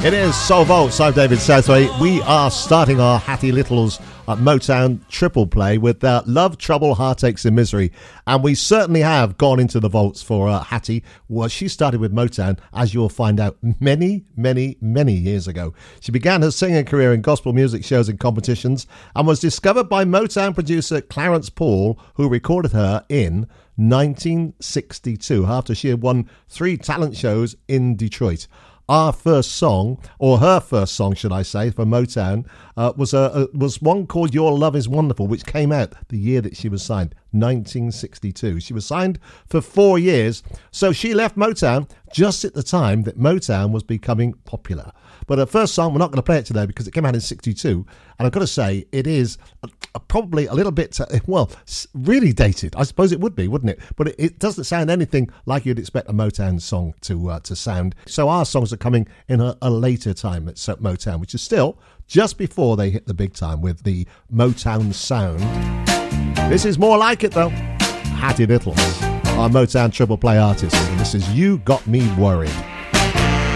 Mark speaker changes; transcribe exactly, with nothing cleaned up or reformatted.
Speaker 1: It is Soul Vaults. I'm David Southway. We are starting our Hattie Littles uh, Motown triple play with uh, Love, Trouble, Heartaches and Misery. And we certainly have gone into the vaults for uh, Hattie. Well, she started with Motown, as you'll find out, many, many, many years ago. She began her singing career in gospel music shows and competitions and was discovered by Motown producer Clarence Paul, who recorded her in nineteen sixty-two after she had won three talent shows in Detroit. Our first song, or her first song, should I say, for Motown, uh, was a, a was one called Your Love Is Wonderful, which came out the year that she was signed, nineteen sixty-two. She was signed for four years, so she left Motown just at the time that Motown was becoming popular. But her first song, we're not going to play it today because it came out in sixty-two, and I've got to say, it is a, a, probably a little bit, uh, well, really dated. I suppose it would be, wouldn't it? But it, it doesn't sound anything like you'd expect a Motown song to uh, to sound. So our songs are coming in a, a later time at Motown, which is still just before they hit the big time with the Motown sound. This is more like it, though. Hattie Littles, our Motown triple play artist, and this is You Got Me Worried.